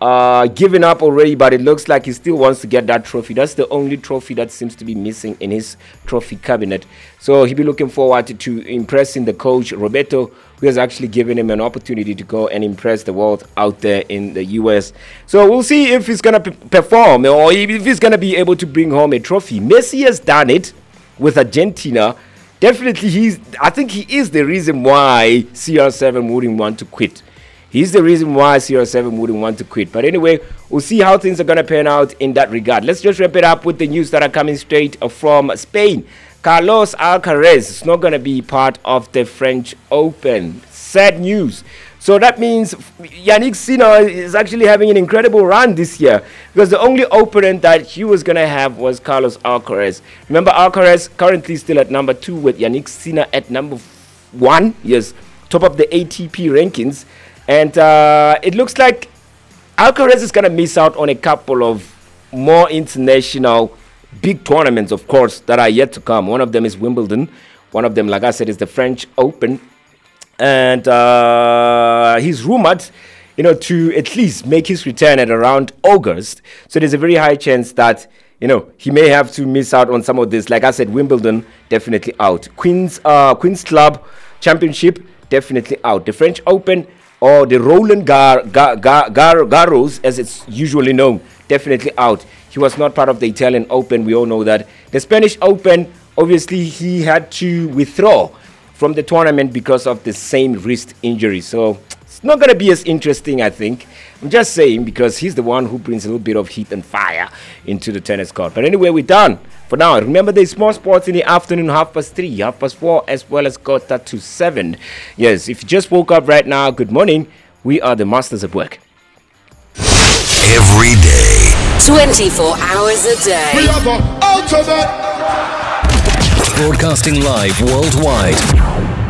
given up already, but it looks like he still wants to get that trophy. That's the only trophy that seems to be missing in his trophy cabinet. So he'll be looking forward to impressing the coach, Roberto, who has actually given him an opportunity to go and impress the world out there in the US. So we'll see if he's going to perform or if he's going to be able to bring home a trophy. Messi has done it with Argentina. Definitely, I think he is the reason why CR7 wouldn't want to quit. He's the reason why CR7 wouldn't want to quit. But anyway, we'll see how things are going to pan out in that regard. Let's just wrap it up with the news that are coming straight from Spain. Carlos Alcaraz is not going to be part of the French Open. Sad news. So that means Yannick Sinner is actually having an incredible run this year, because the only opponent that he was going to have was Carlos Alcaraz. Remember, Alcaraz currently still at number 2 with Yannick Sinner at number 1. Yes, top of the ATP rankings. And it looks like Alcaraz is going to miss out on a couple of more international big tournaments, of course, that are yet to come. One of them is Wimbledon. One of them, like I said, is the French Open. And he's rumored, to at least make his return at around August. So there's a very high chance that, he may have to miss out on some of this. Like I said, Wimbledon, definitely out. Queen's Club Championship, definitely out. The French Open, or the Roland Garros, as it's usually known, definitely out. He was not part of the Italian Open. We all know that. The Spanish Open, obviously, he had to withdraw from the tournament because of the same wrist injury. So it's not going to be as interesting, I think. I'm just saying, because he's the one who brings a little bit of heat and fire into the tennis court. But anyway, we're done for now. Remember, there's more sports in the afternoon, 3:30, 4:30, as well as 7:15. Yes, if you just woke up right now, good morning. We are the masters at work. Every day. 24 hours a day. We are the ultimate. Broadcasting live worldwide.